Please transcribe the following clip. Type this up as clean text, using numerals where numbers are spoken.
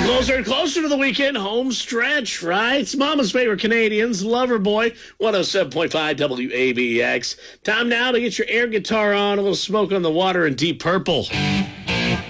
Closer and closer to the weekend home stretch, right? It's Mama's favorite Canadians, Loverboy, 107.5 WABX. Time now to get your air guitar on, a little Smoke on the Water and Deep Purple.